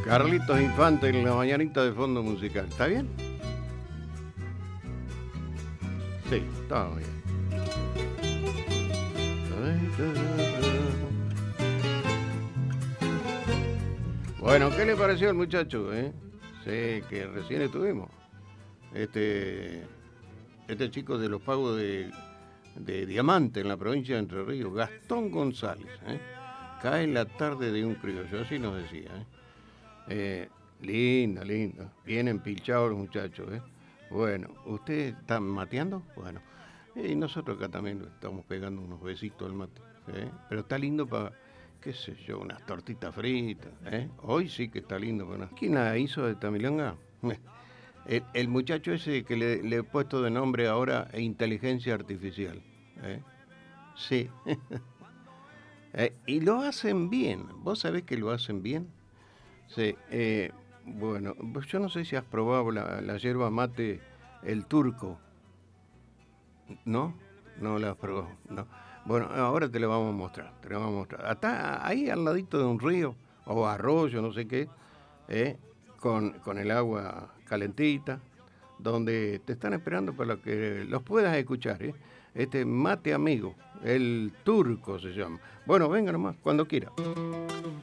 Carlitos Infante en la mañanita de fondo musical. ¿Está bien? Sí, está bien. Bueno, ¿qué le pareció al muchacho? Sí, que recién estuvimos. Este, este chico de los pagos de Diamante en la provincia de Entre Ríos, Gastón González. Cae en la tarde de un criollo, así nos decía. Linda, linda. Bien empilchados los muchachos. Bueno, ¿usted está mateando? Bueno, y nosotros acá también estamos pegando unos besitos al mate. Pero está lindo para, qué sé yo, unas tortitas fritas. Hoy sí que está lindo. Para ¿quién la hizo de esta milonga? El muchacho ese que le he puesto de nombre ahora inteligencia artificial. Sí. Y lo hacen bien. ¿Vos sabés que lo hacen bien? Sí. Bueno, pues yo no sé si has probado la yerba mate, el turco. ¿No? No la has probado. No. Bueno, ahora te la vamos a mostrar. Te la vamos a mostrar. Está ahí al ladito de un río o arroyo, no sé qué, con el agua calentita, donde te están esperando para que los puedas escuchar. Este mate amigo, el turco se llama. Bueno, venga nomás, cuando quiera.